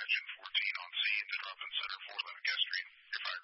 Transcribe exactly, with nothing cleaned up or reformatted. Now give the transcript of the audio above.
Engine fourteen on scene. The drop-in center for that